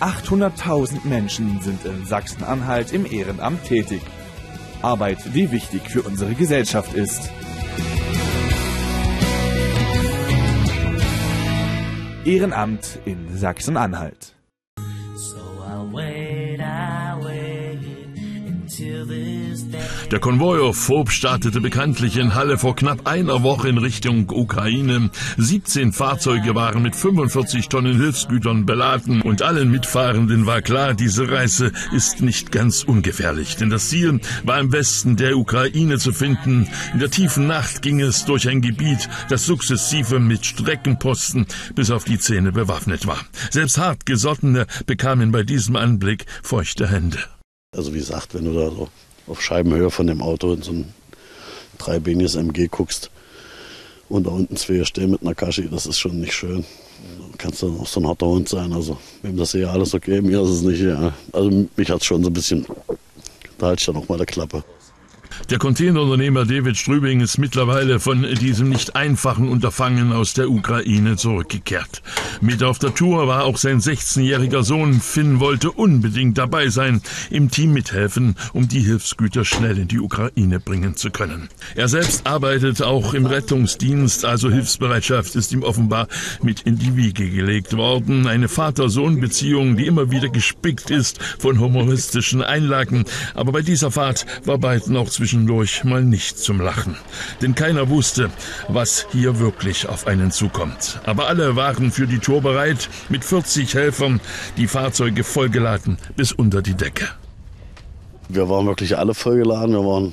800.000 Menschen sind in Sachsen-Anhalt im Ehrenamt tätig. Arbeit, die wichtig für unsere Gesellschaft ist. Ehrenamt in Sachsen-Anhalt. Der Konvoi auf Hope startete bekanntlich in Halle vor knapp einer Woche in Richtung Ukraine. 17 Fahrzeuge waren mit 45 Tonnen Hilfsgütern beladen und allen Mitfahrenden war klar, diese Reise ist nicht ganz ungefährlich. Denn das Ziel war im Westen der Ukraine zu finden. In der tiefen Nacht ging es durch ein Gebiet, das sukzessive mit Streckenposten bis auf die Zähne bewaffnet war. Selbst Hartgesottene bekamen bei diesem Anblick feuchte Hände. Also wie gesagt, wenn du da so auf Scheibenhöhe von dem Auto in so ein dreibeiniges MG guckst und da unten zwei stehen mit einer Kaschi, das ist schon nicht schön. Du kannst dann auch so ein harter Hund sein, also wem das hier alles okay, mir ist es nicht, ja. Also mich hat es schon so ein bisschen, da halte ich dann auch mal der Klappe. Der Containerunternehmer David Strübing ist mittlerweile von diesem nicht einfachen Unterfangen aus der Ukraine zurückgekehrt. Mit auf der Tour war auch sein 16-jähriger Sohn. Finn wollte unbedingt dabei sein, im Team mithelfen, um die Hilfsgüter schnell in die Ukraine bringen zu können. Er selbst arbeitet auch im Rettungsdienst, also Hilfsbereitschaft ist ihm offenbar mit in die Wiege gelegt worden. Eine Vater-Sohn-Beziehung, die immer wieder gespickt ist von humoristischen Einlagen. Aber bei dieser Fahrt war beiden auch zwischendurch mal nicht zum Lachen. Denn keiner wusste, was hier wirklich auf einen zukommt. Aber alle waren für die Tour bereit, mit 40 Helfern, die Fahrzeuge vollgeladen bis unter die Decke. Wir waren wirklich alle vollgeladen, wir waren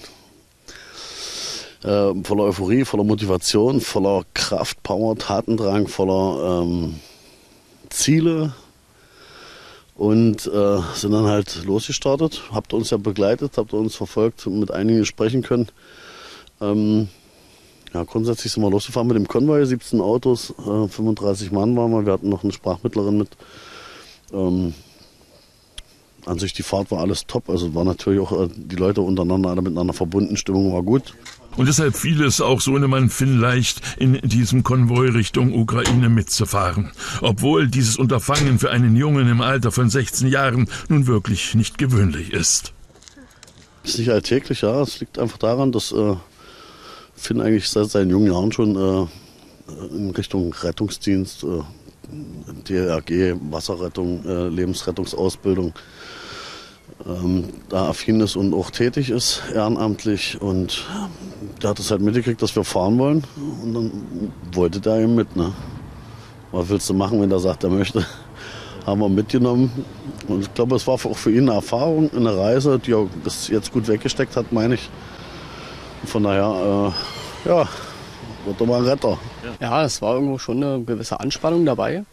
voller Euphorie, voller Motivation, voller Kraft, Power, Tatendrang, voller Ziele. Und sind dann halt losgestartet, habt uns ja begleitet, habt uns verfolgt und mit einigen sprechen können. Ja, grundsätzlich sind wir losgefahren mit dem Konvoi, 17 Autos, 35 Mann waren wir, wir hatten noch eine Sprachmittlerin mit. An sich die Fahrt war alles top, also war natürlich auch die Leute untereinander alle miteinander verbunden, Stimmung war gut. Und deshalb fiel es auch Sohnemann Finn leicht, in diesem Konvoi Richtung Ukraine mitzufahren. Obwohl dieses Unterfangen für einen Jungen im Alter von 16 Jahren nun wirklich nicht gewöhnlich ist. Ist nicht alltäglich, ja. Es liegt einfach daran, dass Finn eigentlich seit seinen jungen Jahren schon in Richtung Rettungsdienst, DRG, Wasserrettung, Lebensrettungsausbildung, da affin ist und auch tätig ist, ehrenamtlich. Und der hat es halt mitgekriegt, dass wir fahren wollen. Und dann wollte der eben mit. Ne? Was willst du machen, wenn der sagt, er möchte? Haben wir mitgenommen. Und ich glaube, es war auch für ihn eine Erfahrung, eine Reise, die er bis jetzt gut weggesteckt hat, meine ich. Und von daher, ja, wird doch mal ein Retter. Ja, es war irgendwo schon eine gewisse Anspannung dabei.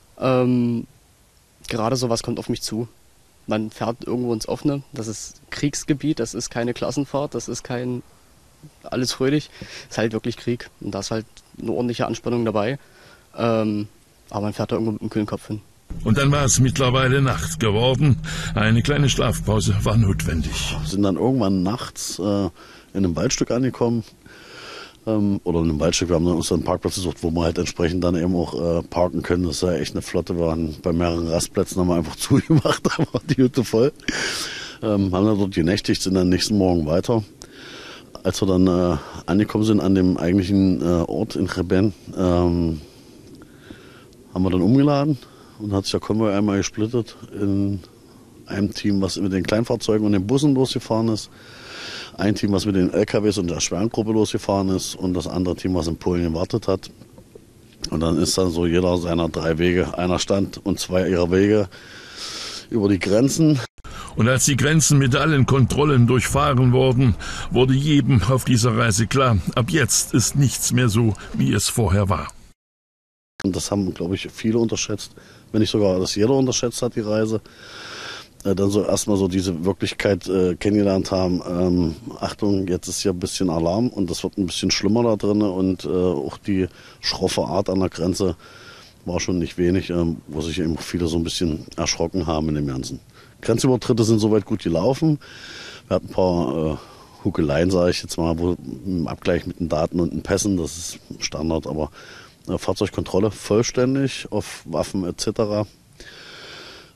Gerade sowas kommt auf mich zu. Man fährt irgendwo ins Offene, das ist Kriegsgebiet, das ist keine Klassenfahrt, das ist kein alles fröhlich, das ist halt wirklich Krieg und da ist halt eine ordentliche Anspannung dabei, aber man fährt da irgendwo mit dem kühlen Kopf hin. Und dann war es mittlerweile Nacht geworden, eine kleine Schlafpause war notwendig. Wir sind dann irgendwann nachts in einem Waldstück angekommen, oder in einem Waldstück, wir haben uns dann einen Parkplatz gesucht, wo wir halt entsprechend dann eben auch parken können. Das ist ja echt eine Flotte, wir waren bei mehreren Rastplätzen, haben wir einfach zugemacht, da war die Hütte voll. Haben dann dort genächtigt, sind dann nächsten Morgen weiter. Als wir dann angekommen sind an dem eigentlichen Ort in Rebben, haben wir dann umgeladen und hat sich der Konvoi einmal gesplittet in einem Team, was mit den Kleinfahrzeugen und den Bussen losgefahren ist. Ein Team, was mit den LKWs und der schweren Gruppe losgefahren ist und das andere Team, was in Polen gewartet hat. Und dann ist dann so jeder seiner 3 Wege, einer stand und 2 ihrer Wege über die Grenzen. Und als die Grenzen mit allen Kontrollen durchfahren wurden, wurde jedem auf dieser Reise klar, ab jetzt ist nichts mehr so, wie es vorher war. Und das haben, glaube ich, viele unterschätzt, wenn nicht sogar das jeder unterschätzt hat, die Reise. Dann so erstmal so diese Wirklichkeit kennengelernt haben, Achtung, jetzt ist hier ein bisschen Alarm und das wird ein bisschen schlimmer da drin und auch die schroffe Art an der Grenze war schon nicht wenig, wo sich eben viele so ein bisschen erschrocken haben in dem Ganzen. Grenzübertritte sind soweit gut gelaufen. Wir hatten ein paar Hukeleien, sage ich jetzt mal, wo im Abgleich mit den Daten und den Pässen, das ist Standard, aber Fahrzeugkontrolle vollständig auf Waffen etc.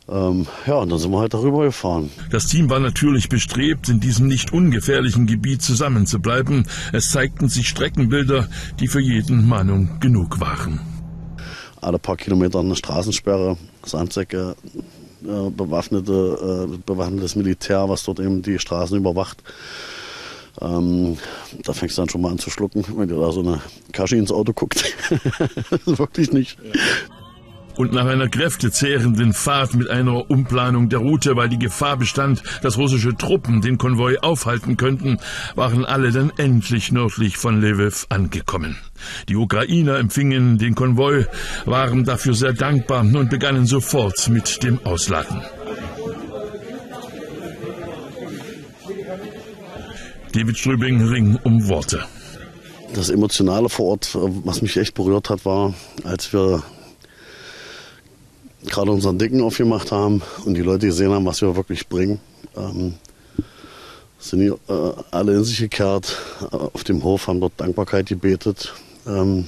Und dann sind wir halt darüber gefahren. Das Team war natürlich bestrebt, in diesem nicht ungefährlichen Gebiet zusammenzubleiben. Es zeigten sich Streckenbilder, die für jeden Mahnung genug waren. Alle paar Kilometer eine Straßensperre, Sandsäcke, bewaffnetes Militär, was dort eben die Straßen überwacht. Da fängst du dann schon mal an zu schlucken, wenn dir da so eine Kaschi ins Auto guckt. Wirklich nicht. Und nach einer kräftezehrenden Fahrt mit einer Umplanung der Route, weil die Gefahr bestand, dass russische Truppen den Konvoi aufhalten könnten, waren alle dann endlich nördlich von Lwiw angekommen. Die Ukrainer empfingen den Konvoi, waren dafür sehr dankbar und begannen sofort mit dem Ausladen. David Strübing ring um Worte. Das Emotionale vor Ort, was mich echt berührt hat, war, als wir gerade unseren Dicken aufgemacht haben und die Leute gesehen haben, was wir wirklich bringen, sind die alle in sich gekehrt auf dem Hof, haben dort Dankbarkeit gebetet. Und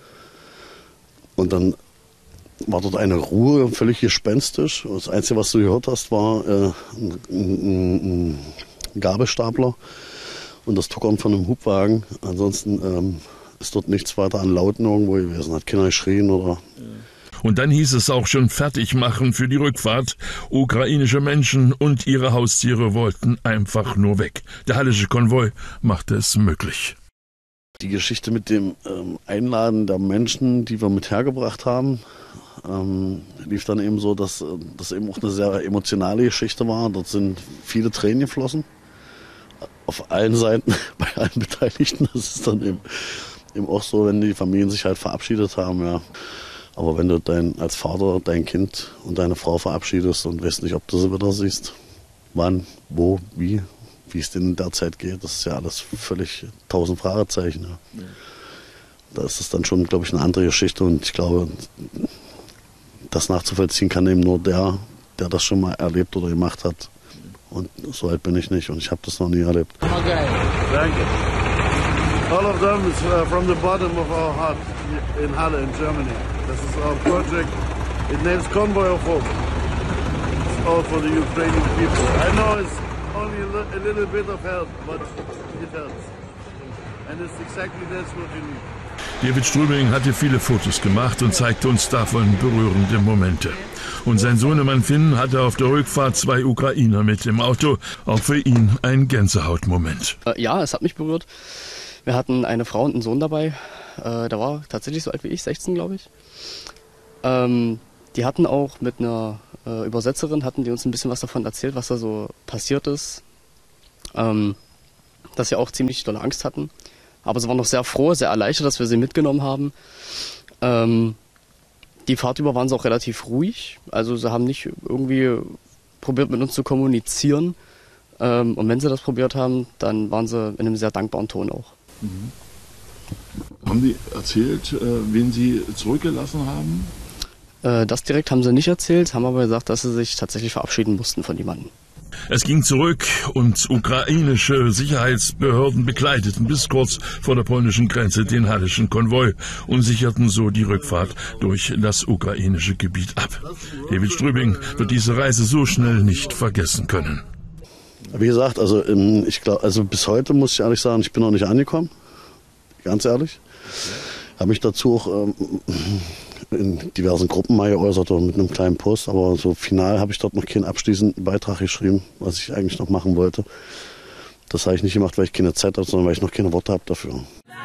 dann war dort eine Ruhe, völlig gespenstisch. Das Einzige, was du gehört hast, war ein Gabelstapler und das Tuckern von einem Hubwagen. Ansonsten ist dort nichts weiter an Lauten irgendwo gewesen. Hat keiner geschrien oder... Und dann hieß es auch schon fertig machen für die Rückfahrt. Ukrainische Menschen und ihre Haustiere wollten einfach nur weg. Der hallische Konvoi machte es möglich. Die Geschichte mit dem Einladen der Menschen, die wir mit hergebracht haben, lief dann eben so, dass das eben auch eine sehr emotionale Geschichte war. Dort sind viele Tränen geflossen. Auf allen Seiten, bei allen Beteiligten. Das ist dann eben auch so, wenn die Familien sich halt verabschiedet haben, ja. Aber wenn du als Vater dein Kind und deine Frau verabschiedest und weißt nicht, ob du sie wieder siehst, wann, wo, wie es denen in der Zeit geht, das ist ja alles völlig 1000 Fragezeichen. Ja. Ja. Da ist es dann schon, glaube ich, eine andere Geschichte und ich glaube, das nachzuvollziehen kann eben nur der das schon mal erlebt oder gemacht hat. Und so alt bin ich nicht und ich habe das noch nie erlebt. Okay, danke. All of them is from the bottom of our heart in Halle in Germany. This is our project. It names Convoy of Hope. It's all for the Ukrainian people. I know it's only a little bit of help, but it helps. And it's exactly that's what you need. David Strübing hatte viele Fotos gemacht und zeigte uns davon berührende Momente. Und sein Sohnemann Finn hatte auf der Rückfahrt 2 Ukrainer mit im Auto. Auch für ihn ein Gänsehautmoment. Ja, es hat mich berührt. Wir hatten eine Frau und einen Sohn dabei. Der war tatsächlich so alt wie ich, 16, glaube ich. Die hatten auch mit einer Übersetzerin, hatten die uns ein bisschen was davon erzählt, was da so passiert ist. Dass sie auch ziemlich dolle Angst hatten. Aber sie waren noch sehr froh, sehr erleichtert, dass wir sie mitgenommen haben. Die Fahrt über waren sie auch relativ ruhig. Also sie haben nicht irgendwie probiert, mit uns zu kommunizieren. Und wenn sie das probiert haben, dann waren sie in einem sehr dankbaren Ton auch. Mhm. Haben die erzählt, wen sie zurückgelassen haben? Das direkt haben sie nicht erzählt, haben aber gesagt, dass sie sich tatsächlich verabschieden mussten von jemandem. Es ging zurück und ukrainische Sicherheitsbehörden begleiteten bis kurz vor der polnischen Grenze den hallischen Konvoi und sicherten so die Rückfahrt durch das ukrainische Gebiet ab. David Strübing wird diese Reise so schnell nicht vergessen können. Wie gesagt, also ich glaube, also bis heute muss ich ehrlich sagen, ich bin noch nicht angekommen, ganz ehrlich. Habe mich dazu auch in diversen Gruppen mal geäußert oder mit einem kleinen Post, aber so final habe ich dort noch keinen abschließenden Beitrag geschrieben, was ich eigentlich noch machen wollte. Das habe ich nicht gemacht, weil ich keine Zeit habe, sondern weil ich noch keine Worte habe dafür.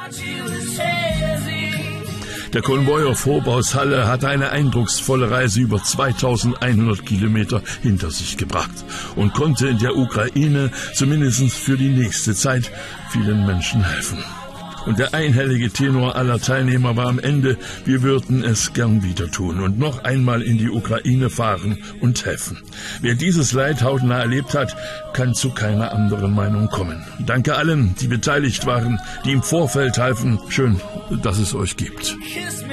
Der Konvoi auf Hope aus Halle hat eine eindrucksvolle Reise über 2100 Kilometer hinter sich gebracht und konnte in der Ukraine zumindest für die nächste Zeit vielen Menschen helfen. Und der einhellige Tenor aller Teilnehmer war am Ende, wir würden es gern wieder tun und noch einmal in die Ukraine fahren und helfen. Wer dieses Leid hautnah erlebt hat, kann zu keiner anderen Meinung kommen. Danke allen, die beteiligt waren, die im Vorfeld halfen. Schön, dass es euch gibt.